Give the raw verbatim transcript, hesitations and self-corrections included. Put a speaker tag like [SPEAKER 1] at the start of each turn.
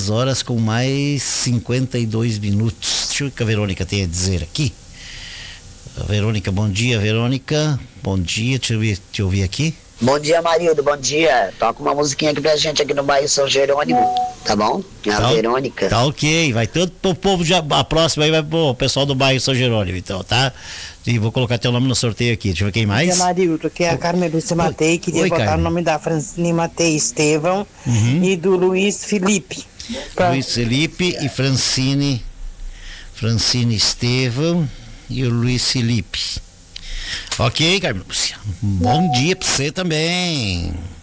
[SPEAKER 1] duas horas com mais cinquenta e dois minutos. Deixa eu ver o que a Verônica tem a dizer aqui. A Verônica, bom dia, Verônica. Bom dia, deixa eu ouvir, te ouvir aqui.
[SPEAKER 2] Bom dia, Marildo, bom dia. Toca uma musiquinha aqui pra gente aqui no bairro São Jerônimo, tá bom? A
[SPEAKER 1] tá,
[SPEAKER 2] Verônica.
[SPEAKER 1] Tá ok, vai todo pro povo, já, a próxima aí vai pro pessoal do bairro São Jerônimo, então, tá? E vou colocar teu nome no sorteio aqui, deixa eu ver quem mais.
[SPEAKER 3] Bom dia, Marildo, aqui é a Carmen Lúcia Matei, queria
[SPEAKER 1] Oi,
[SPEAKER 3] botar
[SPEAKER 1] Carmen.
[SPEAKER 3] o nome da Francine Matei Estevão
[SPEAKER 1] Uhum.
[SPEAKER 3] e do Luiz Felipe. Pra...
[SPEAKER 1] Luiz Felipe e Francine, Francine Estevão e o Luiz Felipe. Ok, Carmen Lúcia. Um bom dia pra você também.